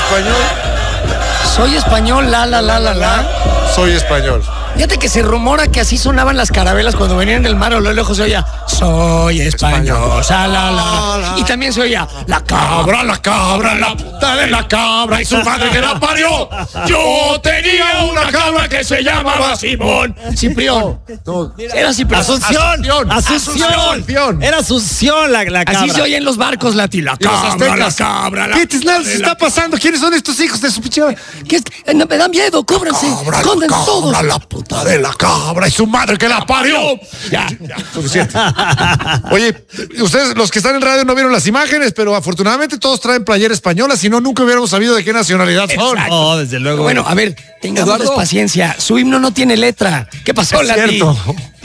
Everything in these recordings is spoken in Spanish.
español. Soy español, la. Soy español. Fíjate que se rumora que así sonaban las carabelas cuando venían del mar, a lo lejos se oía soy español, la. Y también se oía la cabra, la puta de la cabra y su madre que la parió. Yo tenía una cabra que se llamaba Simón. Ciprión. Era Ciprión. Asunción. Era Asunción la cabra. Así se oye en los barcos, la cabra. ¿Qué se está pasando? ¿Quiénes son estos hijos de su pichera? No, me da miedo, cóbranse. Esconden todos. La puta de la cabra y su madre que la parió. Ya, suficiente. Oye, ustedes, los que están en radio, no vieron las imágenes, pero afortunadamente todos traen playera española, si no, nunca hubiéramos sabido de qué nacionalidad son. Oh, desde luego. Bueno, a ver, tengamos paciencia. Su himno no tiene letra. ¿Qué pasó, Es cierto.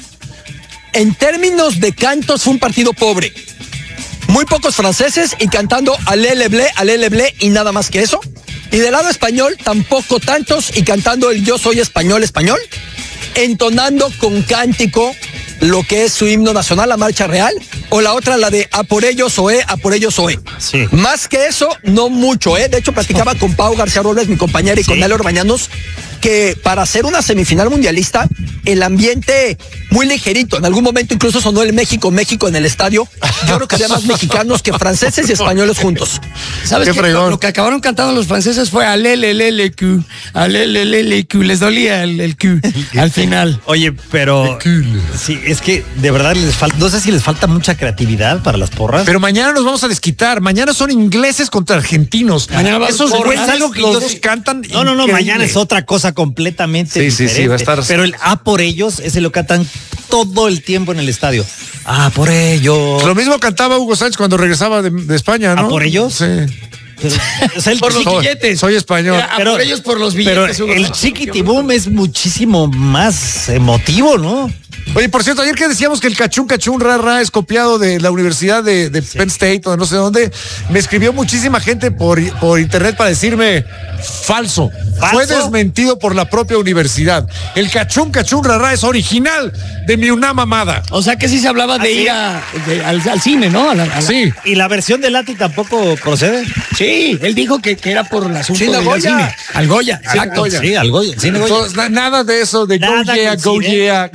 En términos de cantos, fue un partido pobre. Muy pocos franceses y cantando alé le blé y nada más que eso. Y del lado español, tampoco tantos y cantando el yo soy español, entonando con cántico lo que es su himno nacional, la marcha real, o la otra, la de a por ellos oe. Sí. Más que eso, no mucho, De hecho, platicaba con Pau García Robles, mi compañera, y con Nalo Orbañanos, que para hacer una semifinal mundialista, el ambiente muy ligerito. En algún momento incluso sonó el México en el estadio. Yo creo que había más mexicanos que franceses y españoles juntos. ¿Sabes qué? Lo que acabaron cantando los franceses fue alelelele Q. Les dolía el Q al final. Oye, pero sí, es que de verdad les falta, no sé si les falta mucha creatividad para las porras. Pero mañana nos vamos a desquitar. Mañana son ingleses contra argentinos. Mañana esos güeyes, algo que los dos cantan. No, mañana es otra cosa completamente diferente. Sí, va a estar. Pero el A por ellos, ese lo cantan todo el tiempo en el estadio. A por ellos. Lo mismo cantaba Hugo Sánchez cuando regresaba de España, ¿no? ¿A por ellos? Sí. Pero, o sea, por los billetes. Soy español. Pero por ellos por los billetes. Pero el Chiquitibum es muchísimo más emotivo, ¿no? Oye, por cierto, ayer que decíamos que el cachún ra es copiado de la Universidad de Penn State o de no sé dónde, me escribió muchísima gente por internet para decirme falso. Fue desmentido por la propia universidad. El cachún ra es original de mi una mamada. O sea que sí se hablaba de ir al cine, ¿no? Sí. ¿Y la versión de Lati tampoco procede? Sí, él dijo que era por el asunto del cine. Al Goya, exacto. Sí, al Goya. Entonces, nada de eso, de go yeah,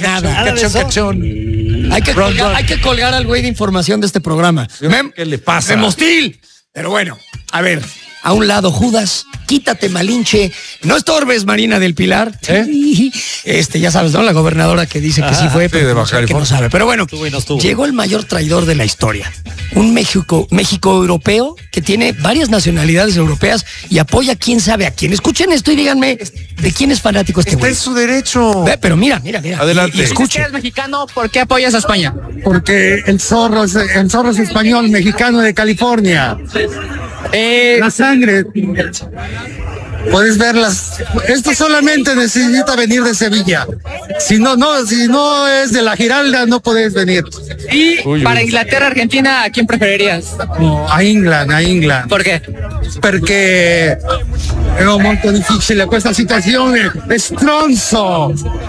cachón. Hay que colgar al güey de información de este programa. ¿Qué le pasa? Memostil. Pero bueno, a ver, a un lado Judas, quítate Malinche, no estorbes Marina del Pilar. Ya sabes, ¿no? La gobernadora que dice que sí fue, pero de Baja que California. no sabe. Pero bueno, llegó el mayor traidor de la historia. Un México europeo que tiene varias nacionalidades europeas y apoya quién sabe a quién. Escuchen esto y díganme de quién es fanático este güey. Está en su derecho. Pero mira. Adelante. Y escuche. Si eres mexicano, ¿por qué apoyas a España? Porque el zorro es español, mexicano de California. La sangre, puedes verlas. Esto solamente necesita venir de Sevilla. Si no es de la Giralda, no puedes venir. Y para Inglaterra, Argentina, ¿a quién preferirías? A England. ¿Por qué? Porque es molto difficile questa situazione, è stronzo.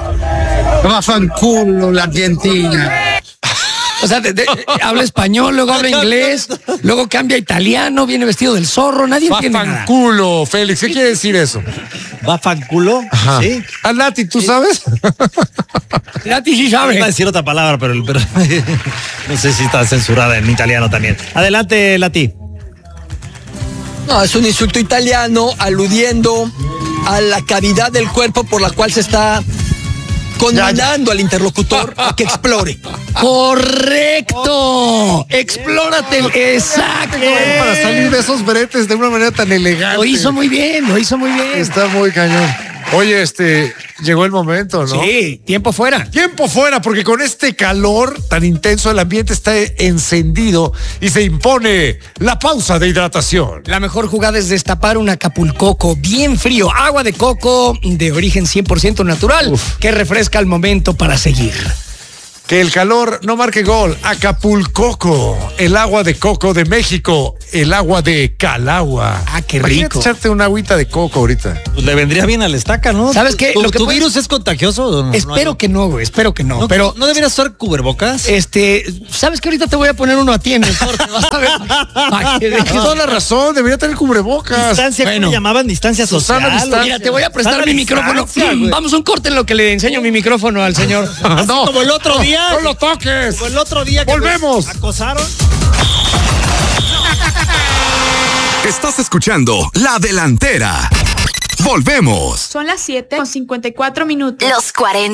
Vaffanculo l'Argentina. O sea, habla español, luego habla inglés, luego cambia a italiano, viene vestido del zorro, nadie entiende nada. Fanculo, Félix, ¿qué quiere decir eso? ¿Va fanculo? Ajá. Sí. Nati, ¿tú sabes? Nati sí sabe. Iba a decir otra palabra, pero no sé si está censurada en italiano también. Adelante, Lati. No, es un insulto italiano aludiendo a la cavidad del cuerpo por la cual se está condenando al interlocutor a que explore. ¡Correcto! ¡Explórate! ¡Exacto! Para salir de esos bretes de una manera tan elegante. Lo hizo muy bien. Está muy cañón. Oye, llegó el momento, ¿no? Sí, tiempo fuera, porque con este calor tan intenso el ambiente está encendido y se impone la pausa de hidratación. La mejor jugada es destapar un Acapulcoco bien frío, agua de coco de origen 100% natural, que refresca al momento para seguir. Que el calor no marque gol. Acapulcoco, el agua de coco de México, el agua de Calagua. Ah, qué Imagínate rico. echarte una agüita de coco ahorita. Pues le vendría bien al estaca, ¿no? ¿Sabes qué? ¿Tu, Lo que tu puedes- virus es contagioso? ¿O no? Espero que no, güey, espero que no. No, Pero ¿no deberías usar cubrebocas? ¿sabes qué? Ahorita te voy a poner uno a ti en el corte, vas a ver. Pa' que Tienes dejes- toda la razón, debería tener cubrebocas. Distancia, ¿cómo Bueno. le llamaban? Distancia social. Susana distancia. Mira, te voy a prestar Sana mi micrófono. distancia, güey. Vamos a un corte en lo que le enseño mi micrófono al señor. Así como el otro día. No lo toques. Como el otro día que Volvemos. me acosaron. Estás escuchando La Delantera. Volvemos. Son las 7:54. Los 40